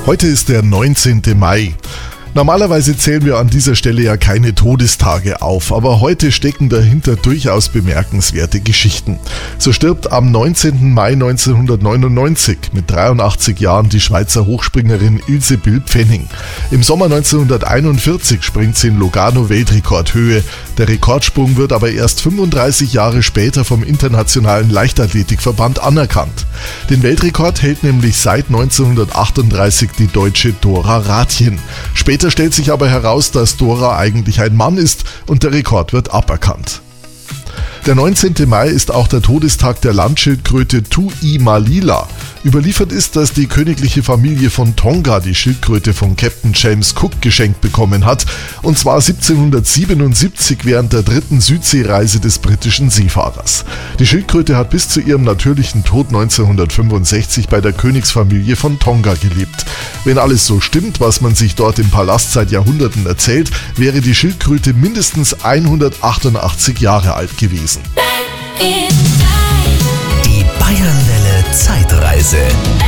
Heute ist der 19. Mai. Normalerweise zählen wir an dieser Stelle ja keine Todestage auf, aber heute stecken dahinter durchaus bemerkenswerte Geschichten. So stirbt am 19. Mai 1999 mit 83 Jahren die Schweizer Hochspringerin Ilse Bill-Pfenning. Im Sommer 1941 springt sie in Lugano Weltrekordhöhe. Der Rekordsprung wird aber erst 35 Jahre später vom Internationalen Leichtathletikverband anerkannt. Den Weltrekord hält nämlich seit 1938 die Deutsche Dora Rathjen. Später stellt sich aber heraus, dass Dora eigentlich ein Mann ist und der Rekord wird aberkannt. Der 19. Mai ist auch der Todestag der Landschildkröte Tu'imalila. Überliefert ist, dass die königliche Familie von Tonga die Schildkröte von Captain James Cook geschenkt bekommen hat, und zwar 1777 während der 3. Südseereise des britischen Seefahrers. Die Schildkröte hat bis zu ihrem natürlichen Tod 1965 bei der Königsfamilie von Tonga gelebt. Wenn alles so stimmt, was man sich dort im Palast seit Jahrhunderten erzählt, wäre die Schildkröte mindestens 188 Jahre alt gewesen. Die Bayernwelle Zeitreise.